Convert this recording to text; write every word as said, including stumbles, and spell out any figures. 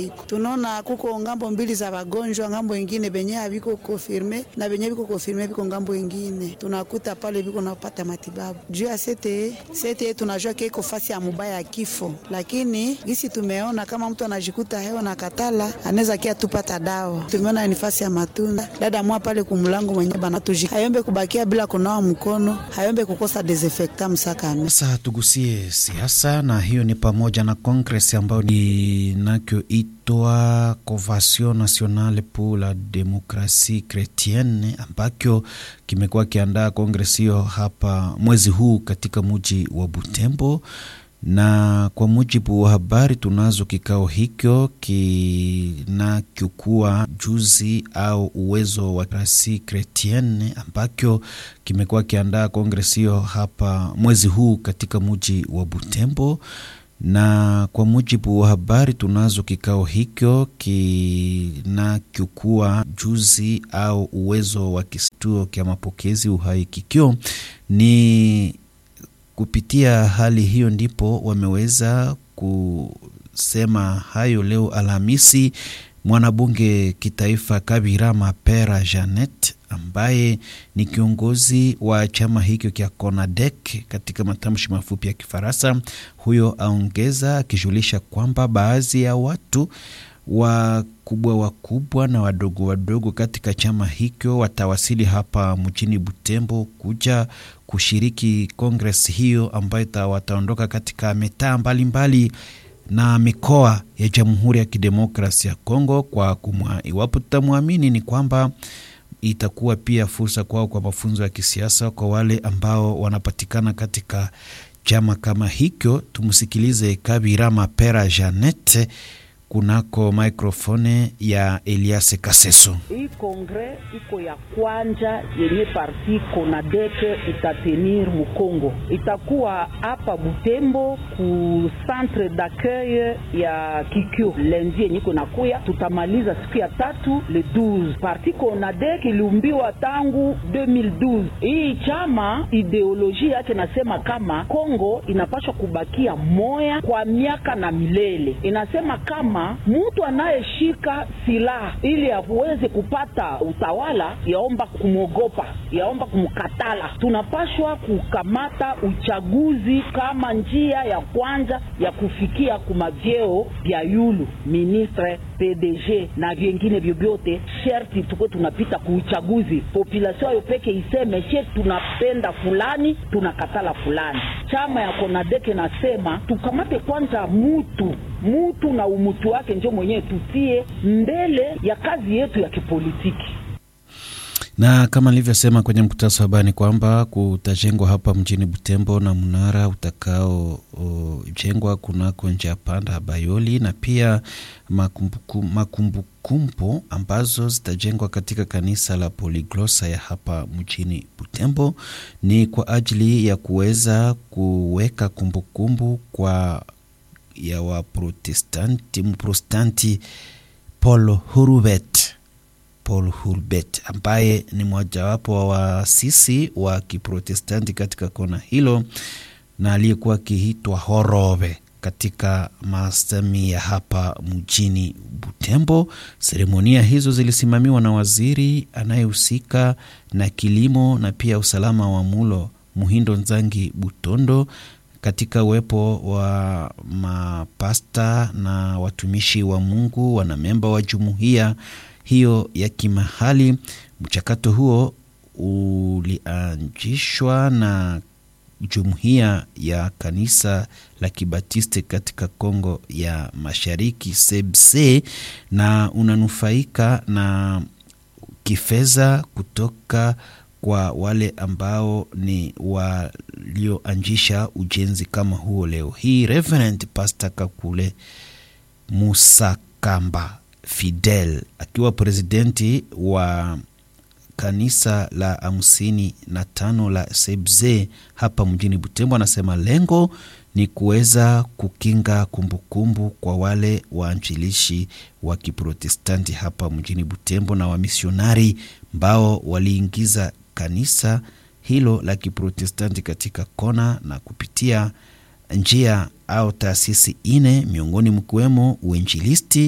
iko. Tunaona kuko ngambo mbili za wagonjwa, ngambo nyingine benye habiko confirme na benye biko confirme biko ngambo nyingine. Tunakuta pale biko napata matibabu. Juu ya C T E, C T E tunajua kiko fasi ya mubaya ya kifo. Lakini gisi tumeona kama mtu anajikuta hewa na katala, anaweza kia tupata dawa. Tumeona ni fasi ya matunda. Dada mwa pale kumlango mwenye bana tuji. Hayombe kubakia bila kunawa mkono, hayombe kukosa desinfectant msaka. Sasa tugusie siasa, na hiyo ni pamoja na Congress ambayo ni inayoitwa Convention Nationale pour la Démocratie Chrétienne, ambacho kimekuwa kiandaa Congress hiyo hapa mwezi huu katika mji wa Butembo. Na kwa mujibu wa habari tunazo, kikao hicho kinachukua juzi au uwezo wa Demokrasi Kretienne ambacho kimekuwa kiandaa Congress hiyo hapa mwezi huu katika mji wa Butembo. Na kwa mujibu wa habari tunazo, kikao hicho kinachukua juzi au uwezo wa kituo cha mapokezi uhai kikio. Ni kupitia hali hiyo ndipo wameweza kusema hayo leo Alhamisi. Mwanabunge kitaifa Kabira Mapera Janet, ambaye ni kiongozi wa chama hicho kia CONADEC katika matamshi mafupi ya Kifaransa, huyo aongeza akijulisha kwamba baadhi ya watu wakubwa wakubwa na wadogo wadogo katika chama hicho watawasili hapa mjini Butembo kuja kushiriki Congress hiyo ambayo wataondoka katika mitaa mbalimbali na mikoa ya Jamhuri ya Kidemokrasia ya Kongo. Kwa kumwa, iwapo tutamwamini ni kwamba itakuwa pia fursa kwao kwa mafunzo ya kisiasa kwa wale ambao wanapatikana katika chama kama hicho. Tumusikilize Kabira Mapera Janet kunako microphone ya Elias Kaseso. Hii kongre iko ya kwanja yenye parti CONADEC itatenir mu Kongo. Itakuwa hapa Butembo ku centre d'accueil ya Kikyo. Lundi yenye iko nakuya, tutamaliza siku ya tatu le douze. Parti CONADEC iliumbiwa tangu deux mille douze. Hii chama ideoloji yake nasema kama Kongo inapaswa kubakia moya kwa miaka na milele. Inasema kama mtu anayeshika silaha ili aweze kupata utawala yaomba kumogopa, yaomba kumkatala. Tunapashwa kukamata uchaguzi kama njia ya kwanza ya kufikia kumavyeo vya yulu ministre, P D G na vingine vyovyote. Sherti tuko tunapita ku uchaguzi, population yopeke iseme she tunapenda fulani, tunakatala fulani. Chama ya CONADEC nasema tukamate kwanza mutu mutu na umutu wake ndio mwenyewe tutie mbele ya kazi yetu ya kipolitiki. Na kama nilivyosema kwenye mkutano wa habari kwamba kutajengwa hapa mjini Butembo na mnara utakao o, jengwa kunako njia panda Bayoli, na pia makumbukumbu makumbu ambazo zitajengwa katika kanisa la Polyglossa ya hapa mjini Butembo ni kwa ajili ya kuweza kuweka kumbukumbu kwa ya wa protestanti mprotestanti Paul Hurubet Paul Hurubet ambaye ni mmojawapo wa waasisi wa kiprotestanti katika kona hilo, na aliyekuwa kiitwa Horobe katika masemi ya hapa mjini Butembo. Seremonia hizo zilisimamiwa na waziri anayehusika na kilimo na pia usalama wa mulo Muhindo Nzangi Butondo, katika uwepo wa mapasta na watumishi wa Mungu, wanamemba wa jumuiya hiyo ya kimahali. Mchakato huo ulianzishwa na jumuiya ya kanisa la Kibatiste katika Kongo ya Mashariki C B C, na unanufaika na kifedha kutoka kwa wale ambao ni walioanzisha ujenzi kama huo. Leo hii Reverend Pastor Kakule Musakamba Fidel akiwa presidenti wa kanisa la hamsini na tano la C B C hapa mjini Butembo anasema lengo ni kuweza kukinga kumbukumbu kwa wale waanjilishi wa kiprotestanti hapa mjini Butembo na wamisionari ambao waliingiza kanisa hilo la kiprotestanti katika kona na kupitia njia au taasisi ine, miongoni mkiwemo uinjilisti,